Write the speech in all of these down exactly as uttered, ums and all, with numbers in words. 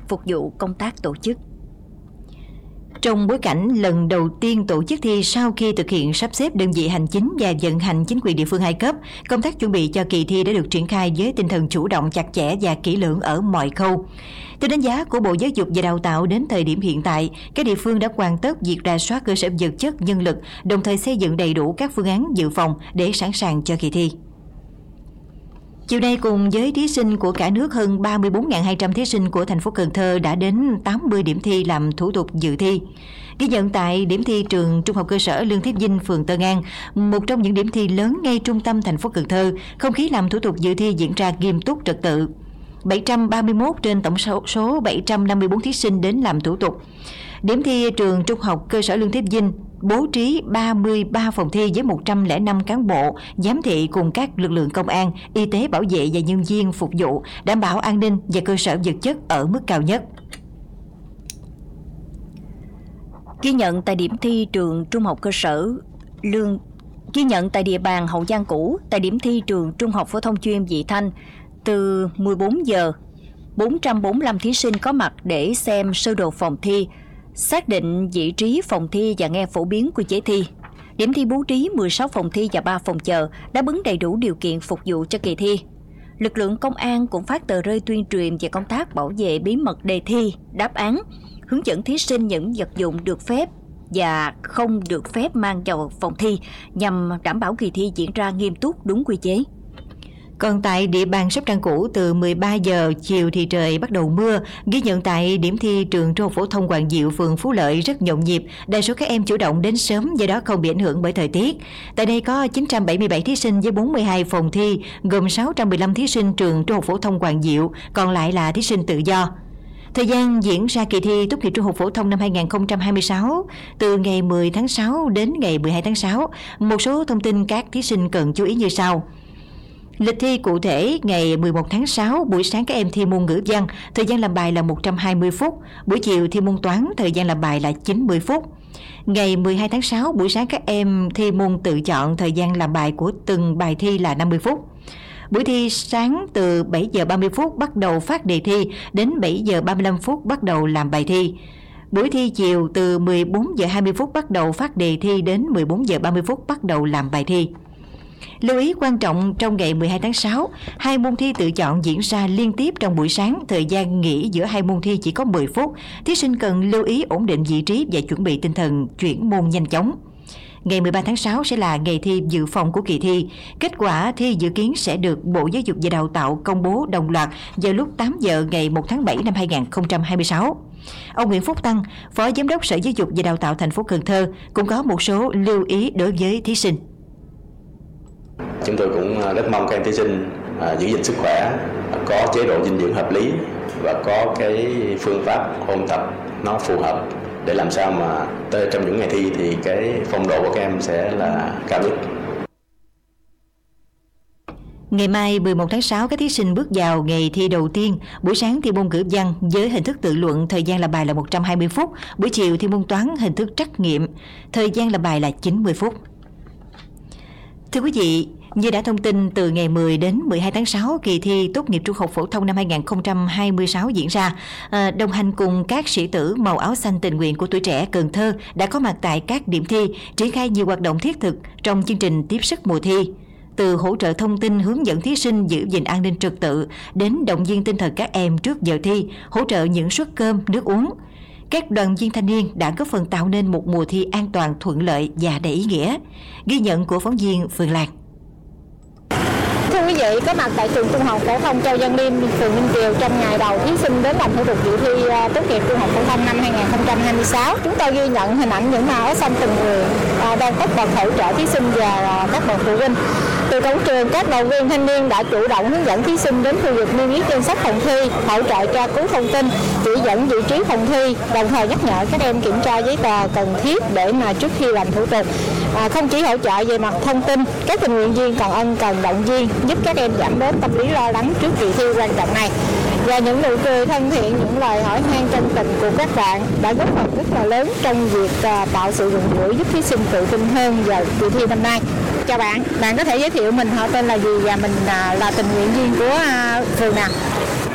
phục vụ công tác tổ chức. Trong bối cảnh lần đầu tiên tổ chức thi sau khi thực hiện sắp xếp đơn vị hành chính và vận hành chính quyền địa phương hai cấp, công tác chuẩn bị cho kỳ thi đã được triển khai với tinh thần chủ động, chặt chẽ và kỹ lưỡng ở mọi khâu. Theo đánh giá của Bộ Giáo dục và Đào tạo, đến thời điểm hiện tại, các địa phương đã hoàn tất việc rà soát cơ sở vật chất, nhân lực, đồng thời xây dựng đầy đủ các phương án dự phòng để sẵn sàng cho kỳ thi. Chiều nay, cùng với thí sinh của cả nước, hơn ba mươi bốn nghìn hai trăm thí sinh của thành phố Cần Thơ đã đến tám mươi điểm thi làm thủ tục dự thi. Ghi nhận tại điểm thi trường Trung học cơ sở Lương Thế Vinh, phường Tân An, một trong những điểm thi lớn ngay trung tâm thành phố Cần Thơ, không khí làm thủ tục dự thi diễn ra nghiêm túc, trật tự. bảy trăm ba mươi mốt trên tổng số, số bảy trăm năm mươi tư thí sinh đến làm thủ tục. Điểm thi trường Trung học cơ sở Lương Thế Vinh bố trí ba mươi ba phòng thi với một trăm lẻ năm cán bộ, giám thị cùng các lực lượng công an, y tế, bảo vệ và nhân viên phục vụ, đảm bảo an ninh và cơ sở vật chất ở mức cao nhất. Ghi nhận tại điểm thi trường Trung học cơ sở Lương Ghi nhận tại địa bàn Hậu Giang cũ, tại điểm thi trường Trung học phổ thông chuyên Vị Thanh, từ mười bốn giờ, bốn trăm bốn mươi lăm thí sinh có mặt để xem sơ đồ phòng thi, xác định vị trí phòng thi và nghe phổ biến quy chế thi. Điểm thi bố trí mười sáu phòng thi và ba phòng chờ, đáp ứng đầy đủ điều kiện phục vụ cho kỳ thi. Lực lượng công an cũng phát tờ rơi tuyên truyền về công tác bảo vệ bí mật đề thi, đáp án, hướng dẫn thí sinh những vật dụng được phép và không được phép mang vào phòng thi nhằm đảm bảo kỳ thi diễn ra nghiêm túc, đúng quy chế. Còn tại địa bàn Sóc Trăng cũ, từ mười ba giờ chiều thì trời bắt đầu mưa. Ghi nhận tại điểm thi trường Trung học phổ thông Hoàng Diệu, phường Phú Lợi rất nhộn nhịp. Đa số các em chủ động đến sớm, do đó không bị ảnh hưởng bởi thời tiết. Tại đây có chín trăm bảy mươi bảy thí sinh với bốn mươi hai phòng thi, gồm sáu trăm mười lăm thí sinh trường Trung học phổ thông Hoàng Diệu, còn lại là thí sinh tự do. Thời gian diễn ra kỳ thi tốt nghiệp trung học phổ thông năm hai nghìn không trăm hai mươi sáu từ ngày mười tháng sáu đến ngày mười hai tháng sáu. Một số thông tin các thí sinh cần chú ý như sau. Lịch thi cụ thể: ngày mười một tháng sáu, buổi sáng các em thi môn ngữ văn, thời gian làm bài là một trăm hai mươi phút. Buổi chiều thi môn toán, thời gian làm bài là chín mươi phút. Ngày mười hai tháng sáu, buổi sáng các em thi môn tự chọn, thời gian làm bài của từng bài thi là năm mươi phút. Buổi thi sáng từ bảy giờ ba mươi phút bắt đầu phát đề thi đến bảy giờ ba mươi lăm phút bắt đầu làm bài thi. Buổi thi chiều từ mười bốn giờ hai mươi phút bắt đầu phát đề thi đến mười bốn giờ ba mươi phút bắt đầu làm bài thi. Lưu ý quan trọng trong ngày mười hai tháng sáu, hai môn thi tự chọn diễn ra liên tiếp trong buổi sáng, thời gian nghỉ giữa hai môn thi chỉ có mười phút. Thí sinh cần lưu ý ổn định vị trí và chuẩn bị tinh thần chuyển môn nhanh chóng. Ngày mười ba tháng sáu sẽ là ngày thi dự phòng của kỳ thi. Kết quả thi dự kiến sẽ được Bộ Giáo dục và Đào tạo công bố đồng loạt vào lúc tám giờ ngày một tháng bảy năm hai nghìn không trăm hai mươi sáu. Ông Nguyễn Phúc Tăng, Phó Giám đốc Sở Giáo dục và Đào tạo thành phố Cần Thơ cũng có một số lưu ý đối với thí sinh. Chúng tôi cũng rất mong các em thí sinh giữ gìn sức khỏe, có chế độ dinh dưỡng hợp lý và có cái phương pháp ôn tập nó phù hợp để làm sao mà trong những ngày thi thì cái phong độ của các em sẽ là cao nhất. Ngày mai mười một tháng sáu, các thí sinh bước vào ngày thi đầu tiên. Buổi sáng thi môn ngữ văn với hình thức tự luận, thời gian làm bài là một trăm hai mươi phút. Buổi chiều thi môn toán hình thức trắc nghiệm, thời gian làm bài là chín mươi phút. Thưa quý vị, như đã thông tin, từ ngày mười đến mười hai tháng sáu, kỳ thi tốt nghiệp trung học phổ thông năm hai nghìn không trăm hai mươi sáu diễn ra. À, đồng hành cùng các sĩ tử màu áo xanh tình nguyện của tuổi trẻ Cần Thơ đã có mặt tại các điểm thi, triển khai nhiều hoạt động thiết thực trong chương trình tiếp sức mùa thi. Từ hỗ trợ thông tin, hướng dẫn thí sinh giữ gìn an ninh trật tự, đến động viên tinh thần các em trước giờ thi, hỗ trợ những suất cơm, nước uống. Các đoàn viên thanh niên đã góp phần tạo nên một mùa thi an toàn, thuận lợi và đầy ý nghĩa. Ghi nhận của phóng viên Phương Lan. Thưa quý vị, có mặt tại trường Trung học phổ thông Châu Văn Liêm, phường Ninh Kiều trong ngày đầu thí sinh đến làm thủ tục dự thi tốt nghiệp trung học phổ thông năm hai nghìn không trăm hai mươi sáu. Chúng tôi ghi nhận hình ảnh những màu áo xanh tình nguyện đang tất bật hỗ trợ thí sinh và các bậc phụ huynh. Từ cổng trường, các đoàn viên thanh niên đã chủ động hướng dẫn thí sinh đến khu vực niêm yết danh sách phòng thi, hỗ trợ tra cứu thông tin, chỉ dẫn vị trí phòng thi, đồng thời nhắc nhở các em kiểm tra giấy tờ cần thiết để mà trước khi làm thủ tục. À, không chỉ hỗ trợ về mặt thông tin, các tình nguyện viên còn ân cần động viên, giúp các em giảm bớt tâm lý lo lắng trước kỳ thi quan trọng này. Và những nụ cười thân thiện, những lời hỏi han chân tình của các bạn đã góp phần rất là lớn trong việc uh, tạo sự gần gũi, giúp thí sinh tự tin hơn vào kỳ thi năm nay. Chào bạn, bạn có thể giới thiệu mình, họ tên là gì và mình uh, là tình nguyện viên của uh, phường nào?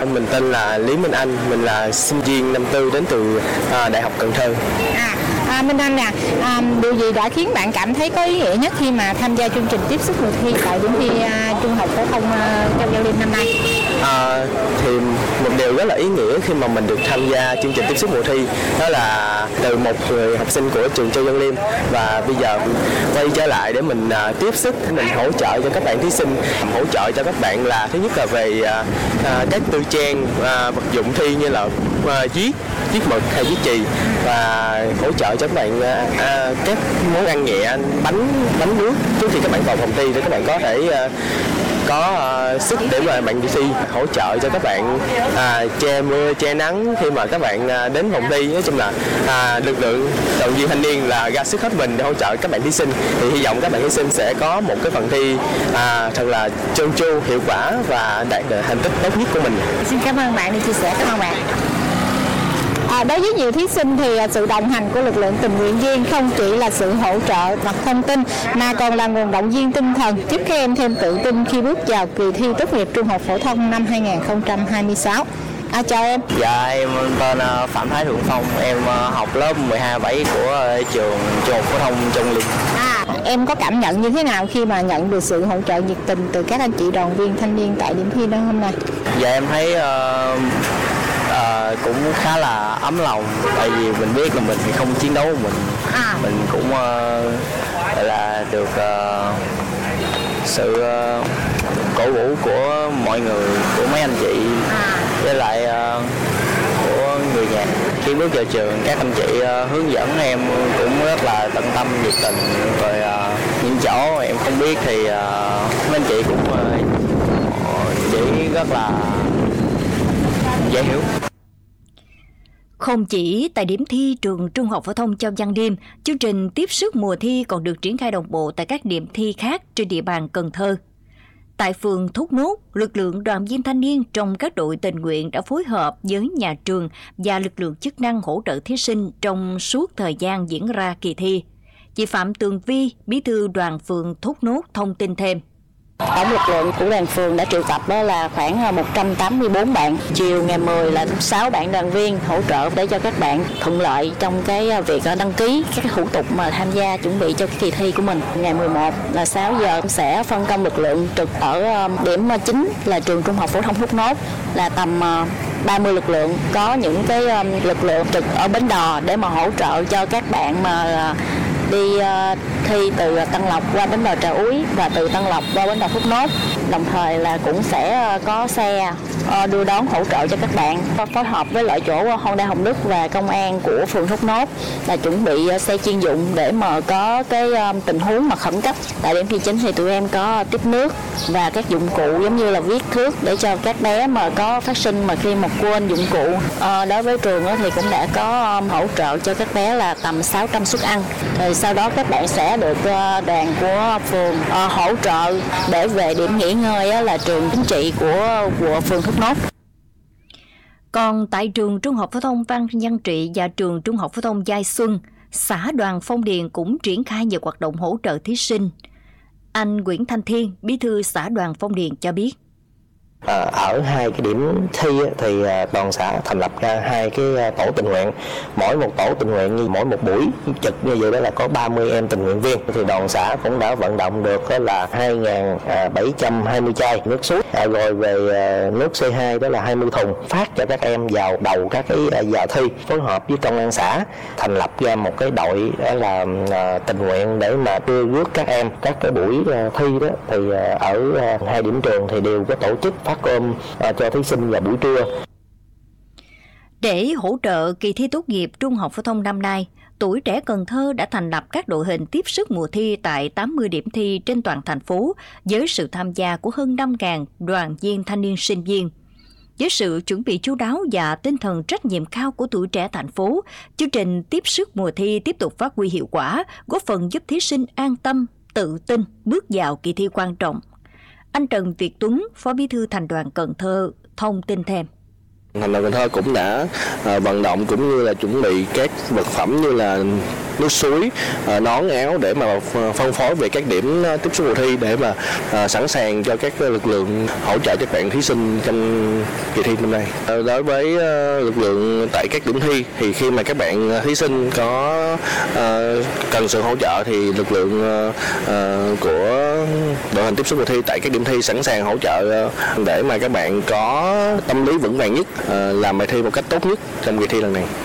Mình tên là Lý Minh Anh, mình là sinh viên năm tư đến từ à, Đại học Cần Thơ. À, à Minh Anh nè, à, điều gì đã khiến bạn cảm thấy có ý nghĩa nhất khi mà tham gia chương trình tiếp sức mùa thi tại điểm thi à, trung học phổ thông à, Châu Văn Liêm năm nay? À, thì một điều rất là ý nghĩa khi mà mình được tham gia chương trình tiếp sức mùa thi đó là từ một người học sinh của trường Châu Văn Liêm, và bây giờ quay trở lại để mình à, tiếp sức, mình hỗ trợ cho các bạn thí sinh, hỗ trợ cho các bạn là thứ nhất là về à, à, các tư trang à, vật dụng thi như là à, viết viết mực hay viết chì, và hỗ trợ cho các bạn à, à, các món ăn nhẹ, bánh bánh nước trước khi các bạn vào phòng thi để các bạn có thể à, có uh, sức để mà bạn đi thi, hỗ trợ cho các bạn à, che mưa che nắng khi mà các bạn à, đến phòng thi. Nói chung là à, lực lượng đoàn viên thanh niên là ra sức hết mình để hỗ trợ các bạn thí sinh, thì hy vọng các bạn thí sinh sẽ có một cái phần thi à, thật là trơn tru, hiệu quả và đạt được thành tích tốt nhất của mình. Xin cảm ơn bạn đã chia sẻ. Cảm ơn bạn. À, đối với nhiều thí sinh thì sự đồng hành của lực lượng tình nguyện viên không chỉ là sự hỗ trợ mặt thông tin mà còn là nguồn động viên tinh thần giúp các em thêm tự tin khi bước vào kỳ thi tốt nghiệp trung học phổ thông năm hai nghìn không trăm hai mươi sáu. À, chào em. Dạ, em tên Phạm Thái Thượng Phong, em học lớp mười hai bảy của trường Trung học phổ thông Châu Văn Liêm. À, em có cảm nhận như thế nào khi mà nhận được sự hỗ trợ nhiệt tình từ các anh chị đoàn viên thanh niên tại điểm thi đó hôm nay? Dạ, em thấy uh... À, cũng khá là ấm lòng, tại vì mình biết là mình thì không chiến đấu mình, à. mình cũng uh, là được uh, sự uh, cổ vũ của mọi người, của mấy anh chị, à. với lại uh, của người nhà. Khi bước vào trường, các anh chị uh, hướng dẫn em cũng rất là tận tâm, nhiệt tình, rồi uh, những chỗ em không biết thì uh, mấy anh chị cũng uh, chỉ rất là dễ hiểu. Không chỉ tại điểm thi trường Trung học phổ thông Châu Văn Liêm, chương trình tiếp sức mùa thi còn được triển khai đồng bộ tại các điểm thi khác trên địa bàn Cần Thơ. Tại phường Thốt Nốt, lực lượng đoàn viên thanh niên trong các đội tình nguyện đã phối hợp với nhà trường và lực lượng chức năng hỗ trợ thí sinh trong suốt thời gian diễn ra kỳ thi. Chị Phạm Tường Vi, bí thư đoàn phường Thốt Nốt thông tin thêm. Tổng lực lượng của đoàn phường đã triệu tập đó là khoảng một trăm tám mươi tư bạn. Chiều ngày mười là sáu bạn đoàn viên hỗ trợ để cho các bạn thuận lợi trong cái việc đăng ký các thủ tục mà tham gia chuẩn bị cho cái kỳ thi của mình. Ngày mười một là sáu giờ sẽ phân công lực lượng trực ở điểm chính là trường Trung học phổ thông Thốt Nốt, là tầm ba mươi lực lượng, có những cái lực lượng trực ở bến đò để mà hỗ trợ cho các bạn mà đi uh, thi từ Tân Lộc qua bến đò Trà Úi và từ Tân Lộc qua bến đò Thốt Nốt. Đồng thời là cũng sẽ uh, có xe uh, đưa đón hỗ trợ cho các bạn. Phối hợp với lại chỗ Honda Hồng Đức và công an của phường Thốt Nốt là chuẩn bị uh, xe chuyên dụng để mà có cái uh, tình huống mà khẩn cấp. Tại điểm thi chính thì tụi em có tiếp nước và các dụng cụ giống như là viết thước để cho các bé mà có phát sinh mà khi mà quên dụng cụ. Uh, đối với trường uh, thì cũng đã có um, hỗ trợ cho các bé là tầm sáu trăm suất ăn. Rồi sau đó các bạn sẽ được đoàn của phường uh, hỗ trợ để về điểm nghỉ ngơi uh, là trường chính trị của, của phường Thốt Nốt. Còn tại trường Trung học phổ thông Phan Văn Trị và trường Trung học phổ thông Giai Xuân, xã đoàn Phong Điền cũng triển khai nhiều hoạt động hỗ trợ thí sinh. Anh Nguyễn Thanh Thiên, bí thư xã đoàn Phong Điền cho biết. À, ở hai cái điểm thi thì đoàn xã thành lập ra hai cái tổ tình nguyện, mỗi một tổ tình nguyện như mỗi một buổi trực như vậy đó là có ba mươi em tình nguyện viên. Thì đoàn xã cũng đã vận động được là hai nghìn bảy trăm hai mươi chai nước suối, à, rồi về nước C hai đó là hai mươi thùng, phát cho các em vào đầu các cái giờ thi. Phối hợp với công an xã thành lập ra một cái đội đó là tình nguyện để mà đưa rước các em. Các cái buổi thi đó thì ở hai điểm trường thì đều có tổ chức phát cơm cho thí sinh vào buổi trưa. Để hỗ trợ kỳ thi tốt nghiệp trung học phổ thông năm nay, Tuổi Trẻ Cần Thơ đã thành lập các đội hình tiếp sức mùa thi tại tám mươi điểm thi trên toàn thành phố với sự tham gia của hơn năm nghìn đoàn viên thanh niên sinh viên. Với sự chuẩn bị chu đáo và tinh thần trách nhiệm cao của tuổi trẻ thành phố, chương trình tiếp sức mùa thi tiếp tục phát huy hiệu quả, góp phần giúp thí sinh an tâm, tự tin bước vào kỳ thi quan trọng. Anh Trần Việt Tuấn, Phó Bí thư Thành đoàn Cần Thơ, thông tin thêm. Thành đoàn Cần Thơ cũng đã uh, vận động cũng như là chuẩn bị các vật phẩm như là nước suối, nón áo để mà phân phối về các điểm tiếp xúc mùa thi để mà sẵn sàng cho các lực lượng hỗ trợ cho các bạn thí sinh trong kỳ thi năm nay. Đối với lực lượng tại các điểm thi thì khi mà các bạn thí sinh có cần sự hỗ trợ thì lực lượng của đội hình tiếp xúc mùa thi tại các điểm thi sẵn sàng hỗ trợ để mà các bạn có tâm lý vững vàng nhất, làm bài thi một cách tốt nhất trong kỳ thi lần này.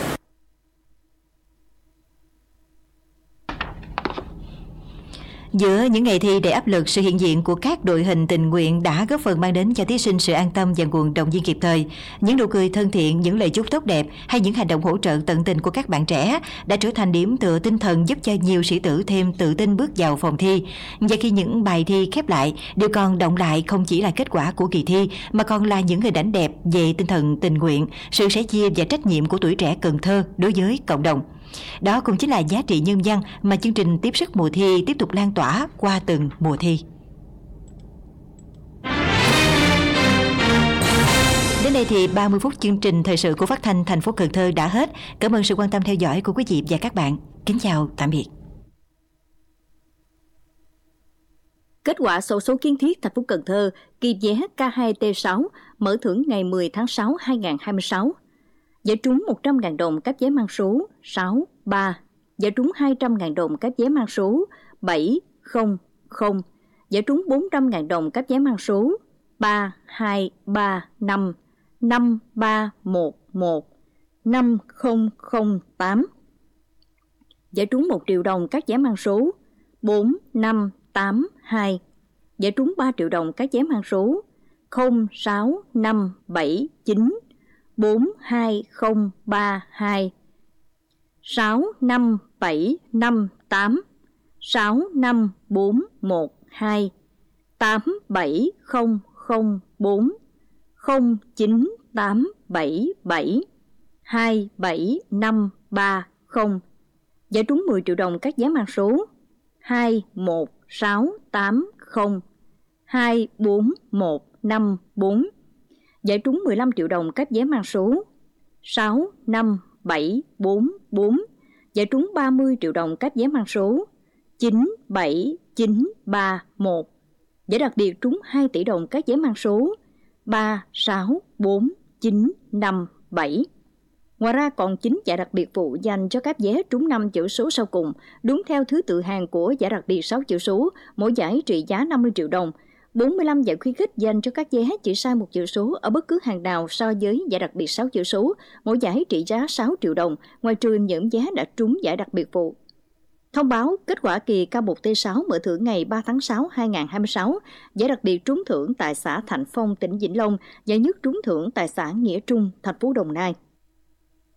Giữa những ngày thi đầy áp lực, sự hiện diện của các đội hình tình nguyện đã góp phần mang đến cho thí sinh sự an tâm và nguồn động viên kịp thời. Những nụ cười thân thiện, những lời chúc tốt đẹp hay những hành động hỗ trợ tận tình của các bạn trẻ đã trở thành điểm tựa tinh thần giúp cho nhiều sĩ tử thêm tự tin bước vào phòng thi. Và khi những bài thi khép lại, điều còn động lại không chỉ là kết quả của kỳ thi mà còn là những hình ảnh đẹp về tinh thần tình nguyện, sự sẻ chia và trách nhiệm của tuổi trẻ Cần Thơ đối với cộng đồng. Đó cũng chính là giá trị nhân văn mà chương trình tiếp sức mùa thi tiếp tục lan tỏa qua từng mùa thi. Đến đây thì ba mươi phút chương trình thời sự của Phát thanh thành phố Cần Thơ đã hết. Cảm ơn sự quan tâm theo dõi của quý vị và các bạn. Kính chào tạm biệt. Kết quả xổ số kiến thiết thành phố Cần Thơ kỳ vé K hai T sáu mở thưởng ngày mười tháng sáu năm hai nghìn không trăm hai mươi sáu. Giải trúng một trăm nghìn đồng các vé mang số sáu ba, giải trúng hai trăm nghìn đồng các vé mang số bảy không không, giải trúng bốn trăm nghìn đồng các vé mang số ba hai ba năm, năm ba một một, năm không không tám, giải trúng một triệu đồng các vé mang số bốn năm tám hai, giải trúng ba triệu đồng các vé mang số không sáu năm bảy chín, bốn hai không ba hai, sáu năm bảy năm tám, sáu năm bốn một hai, tám bảy không không bốn, không chín tám bảy bảy, hai bảy năm ba không, giải trúng mười triệu đồng các vé mang số hai một sáu tám không, hai bốn một năm bốn, giải trúng mười lăm triệu đồng các vé mang số sáu năm bảy bốn bốn, giải trúng ba mươi triệu đồng các vé mang số chín bảy chín ba một, giải đặc biệt trúng hai tỷ đồng các vé mang số ba sáu bốn chín năm bảy. Ngoài ra còn chín giải đặc biệt phụ dành cho các vé trúng năm chữ số sau cùng, đúng theo thứ tự hàng của giải đặc biệt sáu chữ số, mỗi giải trị giá năm mươi triệu đồng. bốn mươi lăm giải khuyến khích dành cho các vé chỉ sai một chữ số ở bất cứ hàng nào so với giải đặc biệt sáu chữ số, mỗi giải trị giá sáu triệu đồng, ngoài trừ những vé đã trúng giải đặc biệt phụ. Thông báo kết quả kỳ K một T sáu mở thưởng ngày ba tháng sáu năm hai nghìn không trăm hai mươi sáu, giải đặc biệt trúng thưởng tại xã Thạnh Phong, tỉnh Vĩnh Long, giải nhất trúng thưởng tại xã Nghĩa Trung, thành phố Đồng Nai.